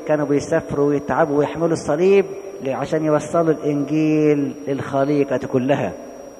كانوا بيسافروا ويتعبوا ويحملوا الصليب عشان يوصلوا الإنجيل للخليقة كلها.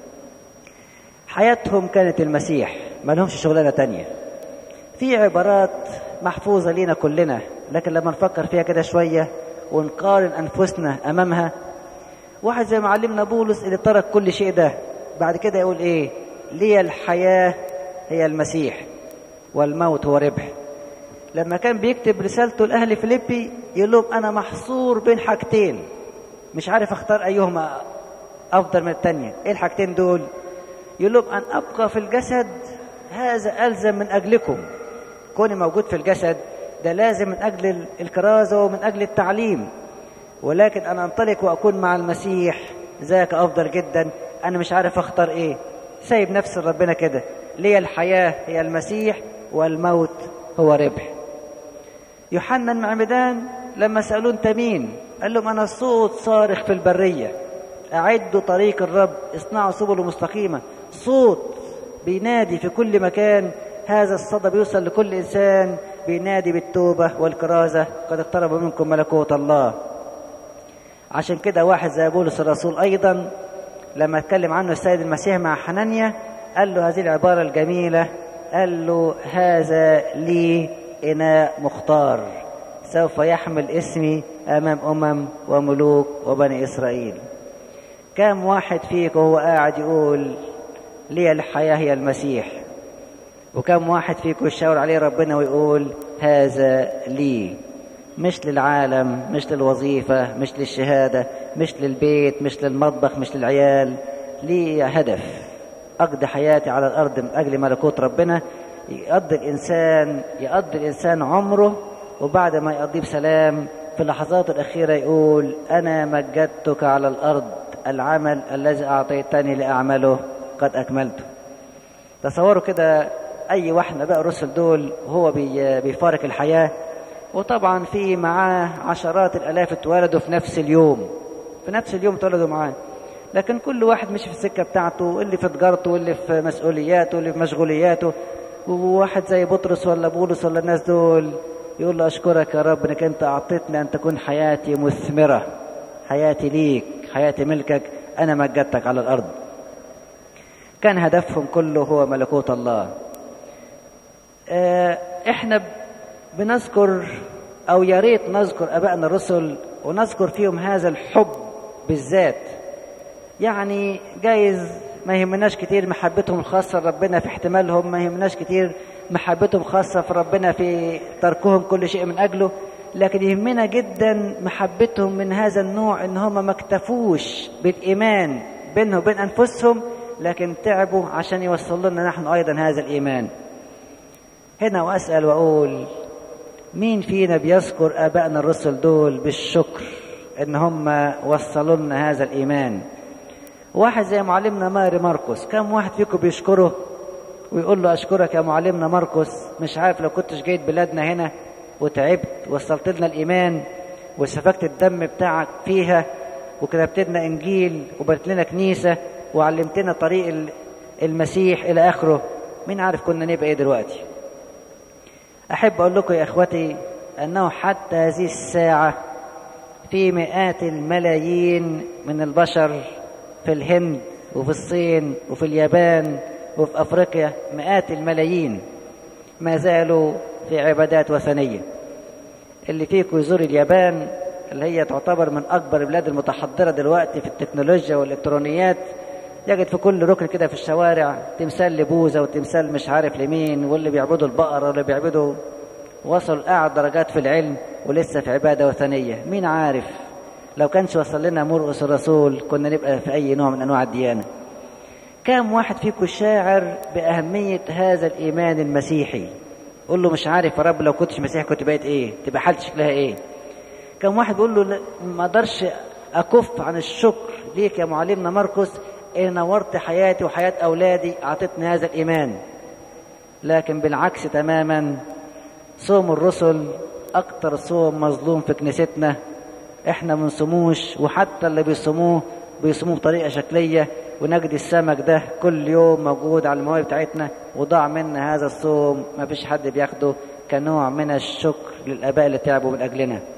حياتهم كانت المسيح، ما لهمش شغلانة تانية. في عبارات محفوظة لينا كلنا، لكن لما نفكر فيها كده شوية ونقارن أنفسنا أمامها، واحد زي معلمنا بولس اللي ترك كل شيء ده بعد كده يقول إيه؟ لي الحياة هي المسيح والموت هو ربح. لما كان بيكتب رسالته لأهل فيليبي يقول لهم أنا محصور بين حاجتين، مش عارف أختار أيهما أفضل من التانية. إيه الحاجتين دول؟ يقول لهم أن أبقى في الجسد هذا ألزم من أجلكم. كوني موجود في الجسد ده لازم من أجل الكرازة ومن أجل التعليم، ولكن أنا أنطلق وأكون مع المسيح ذاك أفضل جدا. أنا مش عارف أختار إيه، سايب نفس ربنا كده. لي الحياة هي المسيح والموت هو ربح. يوحنا المعمدان لما سألوه أنت مين؟ قال لهم أنا صوت صارخ في البرية أعدوا طريق الرب اصنعوا سبل مستقيمة. صوت بينادي في كل مكان، هذا الصدى بيوصل لكل إنسان، بينادي بالتوبة والكرازة، قد اقترب منكم ملكوت الله. عشان كده واحد زي بولس الرسول أيضا لما اتكلم عنه السيد المسيح مع حنانيا قال له هذه العبارة الجميلة، قال له هذا لي إناء مختار سوف يحمل اسمي أمام وملوك وبني إسرائيل. كم واحد فيك وهو قاعد يقول لي الحياة هي المسيح، وكم واحد فيكم يشاور عليه ربنا ويقول هذا لي، مش للعالم، مش للوظيفة، مش للشهادة، مش للبيت، مش للمطبخ، مش للعيال. لي هدف أقضي حياتي على الأرض من أجل ملكوت ربنا. يقضي الإنسان عمره، وبعد ما يقضيه بسلام في اللحظات الأخيرة يقول أنا مجدتك على الأرض، العمل الذي أعطيتني لأعمله قد أكملته. تصوروا كده أي واحد بقى الرسل دول وهو بيفارق الحياة، وطبعا في معاه عشرات الآلاف اتولدوا في نفس اليوم اتولدوا معاه، لكن كل واحد مش في السكة بتاعته، اللي في تجارته واللي في مسؤولياته واللي في مشغولياته. وواحد زي بطرس ولا بولس ولا الناس دول يقول له أشكرك يا رب إنك أنت أعطيتني أن تكون حياتي مثمرة، حياتي ليك، حياتي ملكك، أنا مجدتك على الأرض. كان هدفهم كله هو ملكوت الله. إحنا بنذكر أو يا ريت نذكر أبائنا الرسل ونذكر فيهم هذا الحب بالذات. يعني جايز ما يهمناش كتير محبتهم الخاصة لربنا في احتمالهم، ما يهمناش كتير محبتهم خاصة في ربنا في تركهم كل شيء من أجله، لكن يهمنا جدا محبتهم من هذا النوع إن هم ما اكتفوش بالإيمان بينهم وبين أنفسهم، لكن تعبوا عشان يوصلوا لنا نحن أيضا هذا الإيمان. هنا وأسأل وأقول مين فينا بيذكر آبائنا الرسل دول بالشكر إن هم وصلوا لنا هذا الإيمان؟ واحد زي معلمنا ماري مرقس، كم واحد فيكم بيشكره ويقول له أشكرك يا معلمنا مرقس، مش عارف لو كنتش جيت بلادنا هنا وتعبت وصلت لنا الإيمان وسفكت الدم بتاعك فيها وكتبت لنا إنجيل وبنت لنا كنيسة وعلمتنا طريق المسيح إلى آخره، مين عارف كنا نبقى إيه دلوقتي؟ أحب أقول لكم يا إخوتي أنه حتى هذه الساعة في مئات الملايين من البشر في الهند وفي الصين وفي اليابان وفي أفريقيا، مئات الملايين ما زالوا في عبادات وثنية. اللي فيكم يزور اليابان اللي هي تعتبر من أكبر البلاد المتحضرة دلوقتي في التكنولوجيا والإلكترونيات، يجد في كل ركن كده في الشوارع تمثال لبوذا وتمثال مش عارف لمين، واللي بيعبدوا البقرة واللي بيعبدوا، وصلوا أعلى درجات في العلم ولسه في عبادة وثنية. مين عارف لو كانش وصل لنا مرقس الرسول كنا نبقى في أي نوع من أنواع الديانة. كم واحد فيكم شاعر بأهمية هذا الإيمان المسيحي؟ قول له مش عارف يا رب لو كنتش مسيحي كنت بقيت إيه، تبقى حالتي شكلها إيه؟ كم واحد بيقول له ما اقدرش أكف عن الشكر ليك يا معلمنا مرقس إن نورت حياتي وحياة أولادي، أعطتني هذا الإيمان. لكن بالعكس تماما، صوم الرسل أكتر صوم مظلوم في كنيستنا، إحنا منصموش، وحتى اللي بيصوموه بطريقة شكلية، ونجد السمك ده كل يوم موجود على الموائد بتاعتنا، وضاع منا هذا الصوم ما فيش حد بياخده كنوع من الشكر للآباء اللي تعبوا من أجلنا.